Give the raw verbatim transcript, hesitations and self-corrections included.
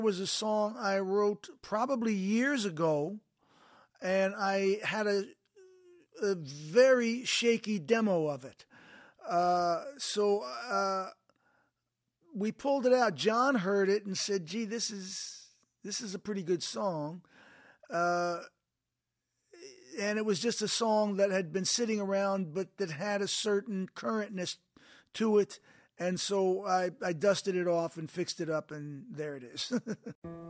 was a song I wrote probably years ago, and I had a, a very shaky demo of it. Uh, so uh, we pulled it out. John heard it and said, "Gee, this is this is a pretty good song." Uh, and it was just a song that had been sitting around, but that had a certain currentness to it. And so I, I dusted it off and fixed it up, and there it is.